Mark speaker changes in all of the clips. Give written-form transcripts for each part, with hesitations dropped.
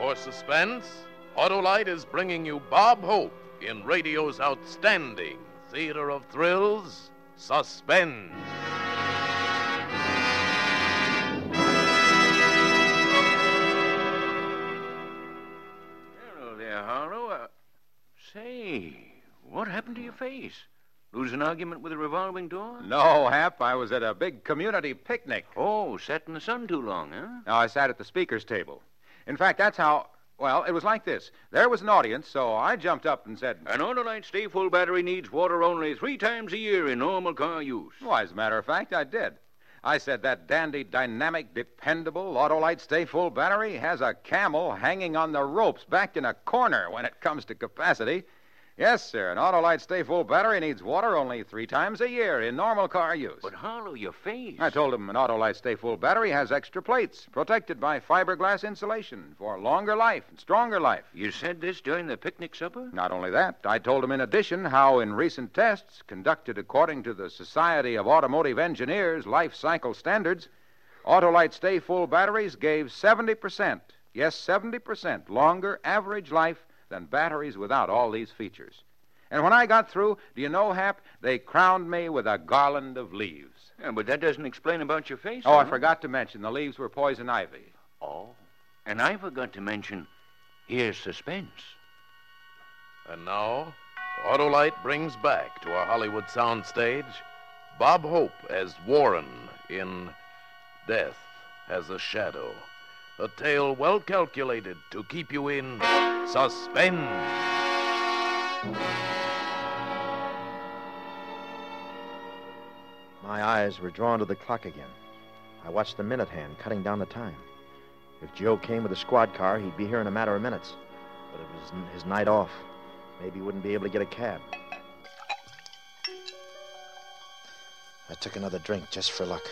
Speaker 1: For suspense, Autolite is bringing you Bob Hope in radio's outstanding theater of thrills, Suspense.
Speaker 2: Hello there, Harlow. Say, what happened to your face? Lose an argument with a revolving door?
Speaker 3: No, Hap. I was at a big community picnic.
Speaker 2: Oh, sat in the sun too long, huh?
Speaker 3: No, I sat at the speaker's table. In fact, that's how... Well, it was like this. There was an audience, so I jumped up and said...
Speaker 2: An Autolite Stay Full battery needs water only 3 times a year in normal car use.
Speaker 3: Why, as a matter of fact, I did. I said that dandy, dynamic, dependable Autolite Stay Full battery has a camel hanging on the ropes back in a corner when it comes to capacity. Yes, sir, an Autolite Stay Full battery needs water only 3 times a year in normal car use.
Speaker 2: But, Harlow, your face...
Speaker 3: I told him an Autolite Stay Full battery has extra plates protected by fiberglass insulation for longer life and stronger life.
Speaker 2: You said this during the picnic supper?
Speaker 3: Not only that, I told him in addition how in recent tests conducted according to the Society of Automotive Engineers life cycle standards, Autolite Stay Full batteries gave 70%, yes, 70% longer average life than batteries without all these features. And when I got through, do you know, Hap, they crowned me with a garland of leaves.
Speaker 2: Yeah, but that doesn't explain about your face.
Speaker 3: Oh, I forgot to mention the leaves were poison ivy.
Speaker 2: Oh, and I forgot to mention, here's suspense.
Speaker 1: And now, Autolite brings back to our Hollywood soundstage Bob Hope as Warren in Death Has a Shadow. A tale well calculated to keep you in suspense.
Speaker 4: My eyes were drawn to the clock again. I watched the minute hand cutting down the time. If Joe came with a squad car, he'd be here in a matter of minutes. But it was his night off. Maybe he wouldn't be able to get a cab. I took another drink just for luck.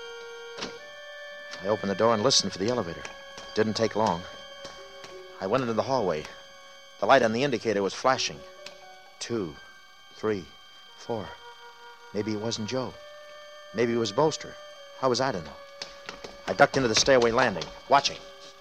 Speaker 4: I opened the door and listened for the elevator. It didn't take long. I went into the hallway. The light on the indicator was flashing. 2, 3, 4. Maybe it wasn't Joe. Maybe it was Bolster. How was I to know? I ducked into the stairway landing, watching.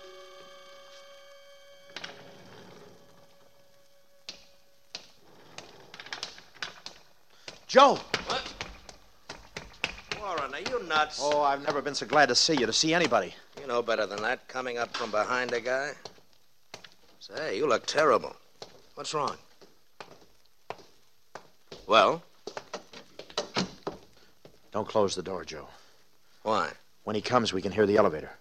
Speaker 4: Joe!
Speaker 5: What? Warren, are you nuts?
Speaker 4: Oh, I've never been so glad to see you, to see anybody.
Speaker 5: You know better than that, coming up from behind a guy. Say, you look terrible. What's wrong? Well?
Speaker 4: Don't close the door, Joe.
Speaker 5: Why?
Speaker 4: When he comes, we can hear the elevator.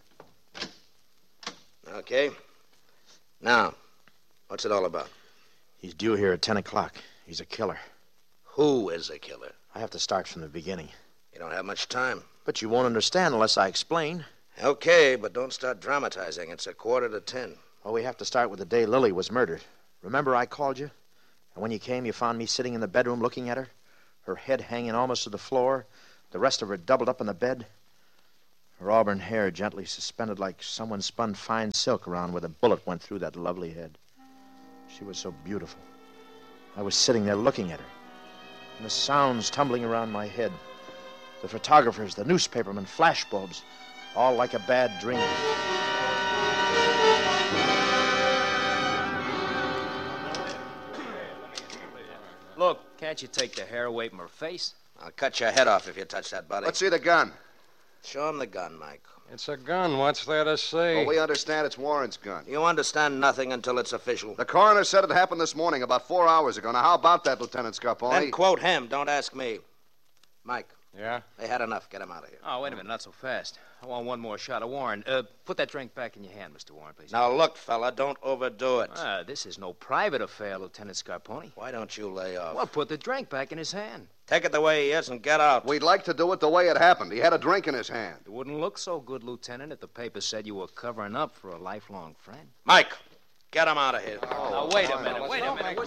Speaker 5: Okay. Now, what's it all about?
Speaker 4: He's due here at 10 o'clock. He's a killer.
Speaker 5: Who is a killer?
Speaker 4: I have to start from the beginning.
Speaker 5: You don't have much time.
Speaker 4: But you won't understand unless I explain.
Speaker 5: Okay, but don't start dramatizing. It's 9:45.
Speaker 4: Well, we have to start with the day Lily was murdered. Remember I called you? And when you came, you found me sitting in the bedroom looking at her? Her head hanging almost to the floor, the rest of her doubled up on the bed. Her auburn hair gently suspended like someone spun fine silk around where the bullet went through that lovely head. She was so beautiful. I was sitting there looking at her. And the sounds tumbling around my head. The photographers, the newspapermen, flashbulbs, all like a bad dream.
Speaker 6: Look, can't you take the hair away from her face?
Speaker 5: I'll cut your head off if you touch that body.
Speaker 7: Let's see the gun.
Speaker 5: Show him the gun, Mike.
Speaker 8: It's a gun. What's there to say?
Speaker 7: Well, we understand it's Warren's gun.
Speaker 5: You understand nothing until it's official.
Speaker 7: The coroner said it happened this morning, about 4 hours ago. Now, how about that, Lieutenant Scarponi?
Speaker 5: Then quote him. Don't ask me. Mike.
Speaker 8: Yeah?
Speaker 5: They had enough. Get him out of here.
Speaker 6: Oh, wait a minute. Not so fast. I want one more shot of Warren. Put that drink back in your hand, Mr. Warren, please.
Speaker 5: Now, look, fella, don't overdo it.
Speaker 6: This is no private affair, Lieutenant Scarponi.
Speaker 5: Why don't you lay off?
Speaker 6: Well, put the drink back in his hand.
Speaker 5: Take it the way he is and get out.
Speaker 7: We'd like to do it the way it happened. He had a drink in his hand.
Speaker 6: It wouldn't look so good, Lieutenant, if the paper said you were covering up for a lifelong friend.
Speaker 5: Mike, get him out of here.
Speaker 6: Now, wait a minute. Wait a minute.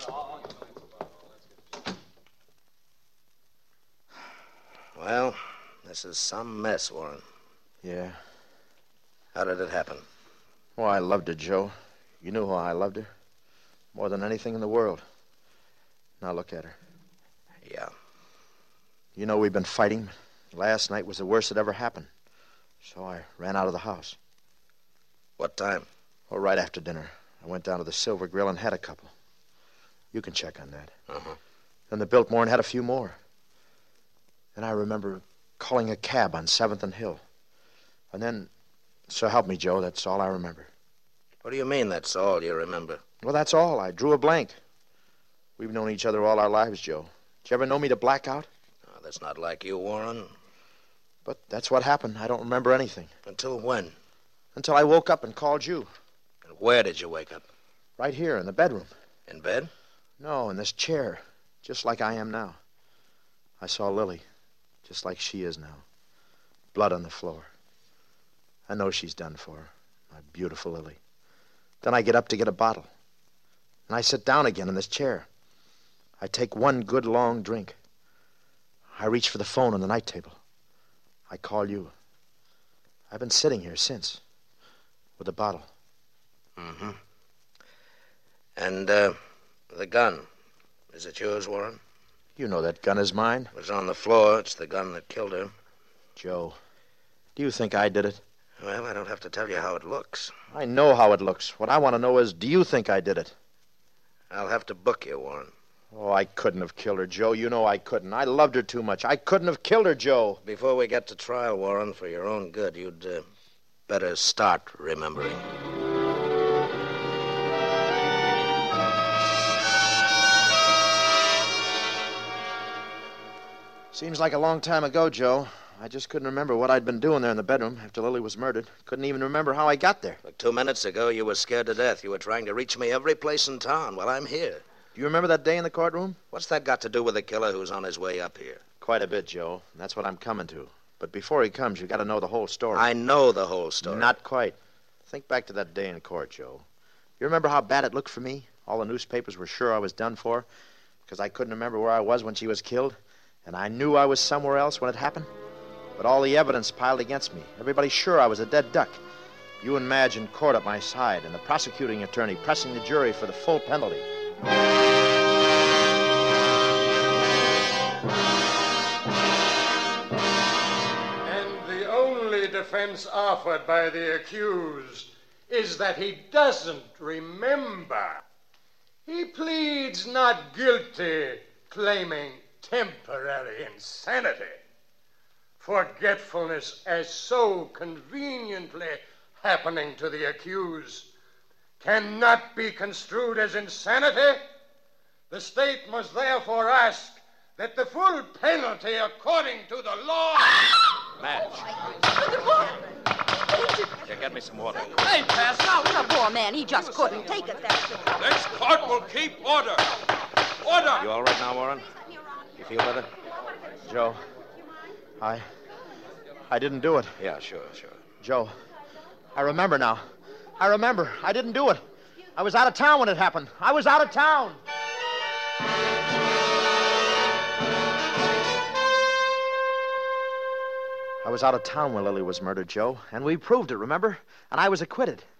Speaker 5: Well, this is some mess, Warren.
Speaker 4: Yeah.
Speaker 5: How did it happen?
Speaker 4: Oh, I loved her, Joe. You knew how I loved her. More than anything in the world. Now look at her.
Speaker 5: Yeah.
Speaker 4: You know we've been fighting. Last night was the worst that ever happened. So I ran out of the house.
Speaker 5: What time?
Speaker 4: Well, right after dinner, I went down to the Silver Grill and had a couple. You can check on that.
Speaker 5: Uh-huh.
Speaker 4: Then the Biltmore and had a few more. And I remember calling a cab on 7th and Hill. And then, so help me, Joe, that's all I remember.
Speaker 5: What do you mean that's all you remember?
Speaker 4: Well, that's all. I drew a blank. We've known each other all our lives, Joe. Did you ever know me to black out?
Speaker 5: Oh, that's not like you, Warren.
Speaker 4: But that's what happened. I don't remember anything.
Speaker 5: Until when?
Speaker 4: Until I woke up and called you.
Speaker 5: And where did you wake up?
Speaker 4: Right here in the bedroom.
Speaker 5: In bed?
Speaker 4: No, in this chair. Just like I am now. I saw Lily. Just like she is now. Blood on the floor. I know she's done for. My beautiful Lily. Then I get up to get a bottle. And I sit down again in this chair. I take one good long drink. I reach for the phone on the night table. I call you. I've been sitting here since. With a bottle.
Speaker 5: Mm-hmm. And, the gun. Is it yours, Warren?
Speaker 4: You know that gun is mine.
Speaker 5: It was on the floor. It's the gun that killed her.
Speaker 4: Joe, do you think I did it?
Speaker 5: Well, I don't have to tell you how it looks.
Speaker 4: I know how it looks. What I want to know is, do you think I did it?
Speaker 5: I'll have to book you, Warren.
Speaker 4: Oh, I couldn't have killed her, Joe. You know I couldn't. I loved her too much. I couldn't have killed her, Joe.
Speaker 5: Before we get to trial, Warren, for your own good, you'd better start remembering.
Speaker 4: Seems like a long time ago, Joe. I just couldn't remember what I'd been doing there in the bedroom after Lily was murdered. Couldn't even remember how I got there.
Speaker 5: Like 2 minutes ago, you were scared to death. You were trying to reach me every place in town. Well, I'm here.
Speaker 4: Do you remember that day in the courtroom?
Speaker 5: What's that got to do with the killer who's on his way up here?
Speaker 4: Quite a bit, Joe. That's what I'm coming to. But before he comes, you got to know the whole story.
Speaker 5: I know the whole story.
Speaker 4: Not quite. Think back to that day in court, Joe. You remember how bad it looked for me? All the newspapers were sure I was done for because I couldn't remember where I was when she was killed, and I knew I was somewhere else when it happened. But all the evidence piled against me. Everybody's sure I was a dead duck. You and Madge in court at my side, and the prosecuting attorney pressing the jury for the full penalty.
Speaker 8: And the only defense offered by the accused is that he doesn't remember. He pleads not guilty, claiming temporary insanity. Forgetfulness as so conveniently happening to the accused cannot be construed as insanity. The state must therefore ask that the full penalty according to the law...
Speaker 2: Madge. Yeah, get me some water.
Speaker 9: Hey, pass out. The poor man, he just couldn't take it that.
Speaker 2: This court will keep order. Order!
Speaker 5: You all right now, Warren? You feel better?
Speaker 4: Joe, I didn't do it.
Speaker 5: Yeah, sure.
Speaker 4: Joe, I remember now. I remember. I didn't do it. I was out of town when it happened. I was out of town. I was out of town when Lily was murdered, Joe, and we proved it, remember? And I was acquitted.